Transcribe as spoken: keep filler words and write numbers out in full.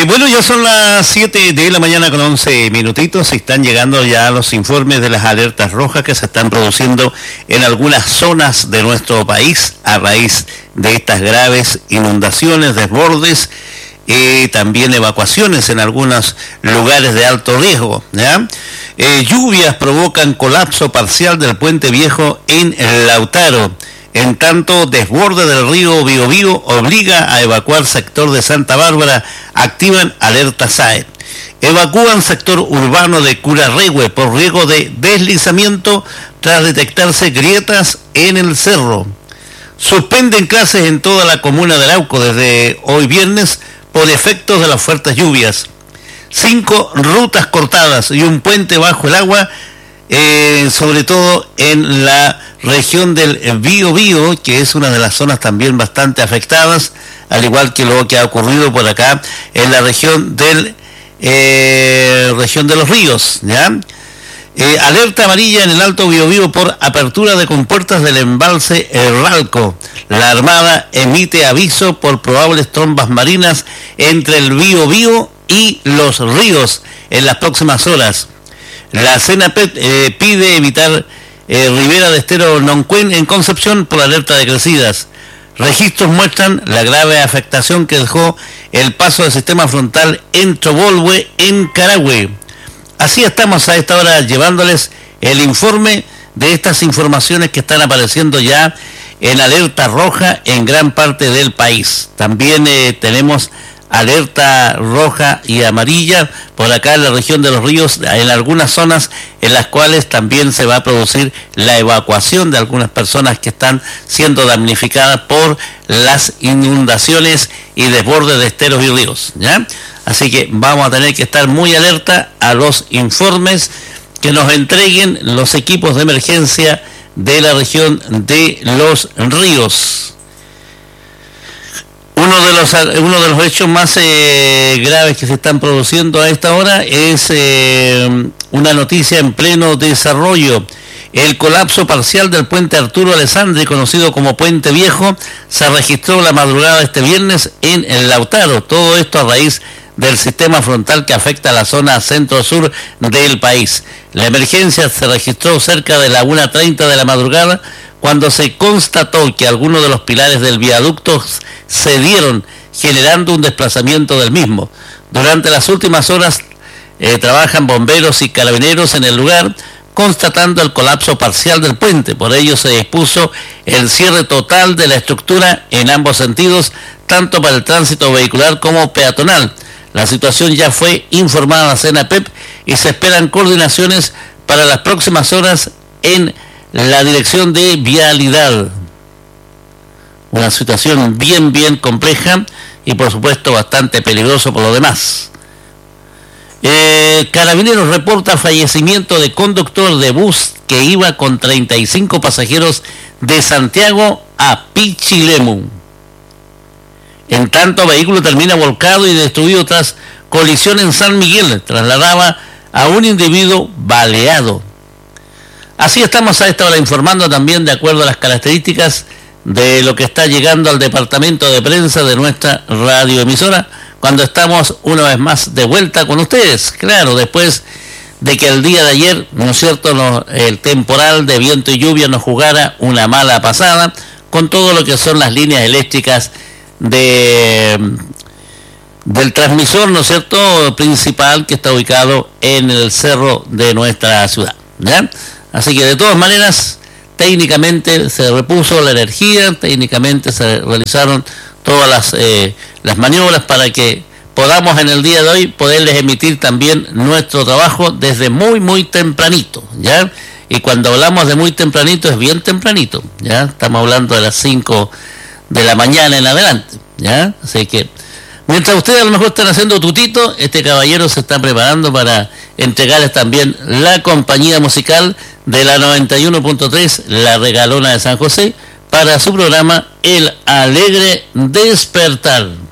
bueno, ya son las siete de la mañana con once minutitos. Están llegando ya los informes de las alertas rojas que se están produciendo en algunas zonas de nuestro país a raíz de estas graves inundaciones, desbordes, eh, también evacuaciones en algunos lugares de alto riesgo, ¿ya? Eh, lluvias provocan colapso parcial del Puente Viejo en Lautaro. En tanto, desborde del río Biobío obliga a evacuar sector de Santa Bárbara. Activan alerta S A E. Evacúan sector urbano de Curarrehue por riesgo de deslizamiento tras detectarse grietas en el cerro. Suspenden clases en toda la comuna de Arauco desde hoy viernes por efectos de las fuertes lluvias. Cinco rutas cortadas y un puente bajo el agua, eh, sobre todo en la región del Biobío, que es una de las zonas también bastante afectadas, al igual que lo que ha ocurrido por acá en la región del eh, región de los ríos, ¿ya? Eh, alerta amarilla en el Alto Biobío por apertura de compuertas del embalse Herralco. La Armada emite aviso por probables trombas marinas entre el Biobío y los ríos en las próximas horas. La CENAPET eh, pide evitar eh, Ribera de Estero Noncuén en Concepción por alerta de crecidas. Registros muestran la grave afectación que dejó el paso del sistema frontal en Trobolhue, en Carahue. Así estamos a esta hora llevándoles el informe de estas informaciones que están apareciendo ya en alerta roja en gran parte del país. También eh, tenemos alerta roja y amarilla por acá en la región de los ríos, en algunas zonas en las cuales también se va a producir la evacuación de algunas personas que están siendo damnificadas por las inundaciones y desbordes de esteros y ríos, ¿ya? Así que vamos a tener que estar muy alerta a los informes que nos entreguen los equipos de emergencia de la región de los ríos. Uno de los uno de los hechos más eh, graves que se están produciendo a esta hora es eh, una noticia en pleno desarrollo. El colapso parcial del puente Arturo Alessandri, conocido como Puente Viejo, se registró la madrugada de este viernes en el Lautaro. Todo esto a raíz del sistema frontal que afecta a la zona centro-sur del país. La emergencia se registró cerca de la una treinta de la madrugada, cuando se constató que algunos de los pilares del viaducto cedieron, generando un desplazamiento del mismo. Durante las últimas horas eh, trabajan bomberos y carabineros en el lugar, constatando el colapso parcial del puente. Por ello se dispuso el cierre total de la estructura en ambos sentidos, tanto para el tránsito vehicular como peatonal. La situación ya fue informada a la CENAPEP y se esperan coordinaciones para las próximas horas en la dirección de vialidad. Una situación bien, bien compleja y por supuesto bastante peligroso por lo demás. Eh, Carabineros reporta fallecimiento de conductor de bus que iba con treinta y cinco pasajeros de Santiago a Pichilemu. En tanto, vehículo termina volcado y destruido tras colisión en San Miguel. Trasladaba a un individuo baleado. Así estamos a esta hora informando también de acuerdo a las características de lo que está llegando al departamento de prensa de nuestra radioemisora, cuando estamos una vez más de vuelta con ustedes. Claro, después de que el día de ayer, ¿no es cierto?, no, el temporal de viento y lluvia nos jugara una mala pasada con todo lo que son las líneas eléctricas de del transmisor, ¿no es cierto?, principal que está ubicado en el cerro de nuestra ciudad, ¿ya? Así que de todas maneras, técnicamente se repuso la energía, técnicamente se realizaron todas las, eh, las maniobras para que podamos en el día de hoy poderles emitir también nuestro trabajo desde muy, muy tempranito, ¿ya? Y cuando hablamos de muy tempranito es bien tempranito, ¿ya? Estamos hablando de las cinco de la mañana en adelante, ¿ya? Así que mientras ustedes a lo mejor están haciendo tutito, este caballero se está preparando para entregarles también la compañía musical de la noventa y uno punto tres, La Regalona de San José, para su programa El Alegre Despertar.